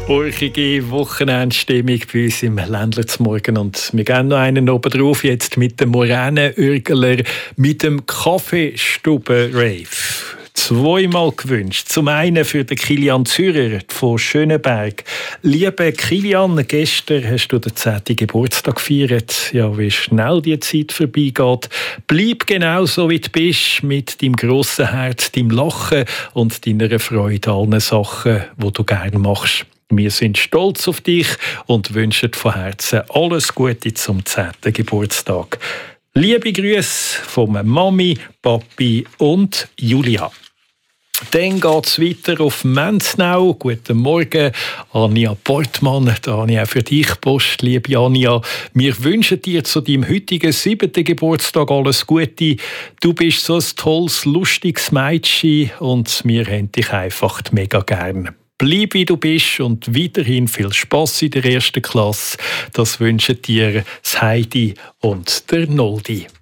Urchige Wochenendstimmung bei uns im Ländler zum Morgen. Und wir gehen noch einen oben drauf, jetzt mit dem Moränenürgler, mit dem Kaffeestube-Rave. Zweimal gewünscht. Zum einen für den Kilian Zürer von Schöneberg. Lieber Kilian, gestern hast du den 10. Geburtstag gefeiert. Ja, wie schnell die Zeit vorbeigeht. Bleib genau so, wie du bist, mit deinem grossen Herz, deinem Lachen und deiner Freude an allen Sachen, die du gerne machst. Wir sind stolz auf dich und wünschen von Herzen alles Gute zum 10. Geburtstag. Liebe Grüße von Mami, Papi und Julia. Dann geht es weiter auf Menznau. Guten Morgen, Anja Portmann. Anja, für dich Post, liebe Anja. Wir wünschen dir zu deinem heutigen 7. Geburtstag alles Gute. Du bist so ein tolles, lustiges Mädchen und wir haben dich einfach mega gern. Bleib wie du bist und weiterhin viel Spass in der 1. Klasse. Das wünschen dir das Heidi und der Noldi.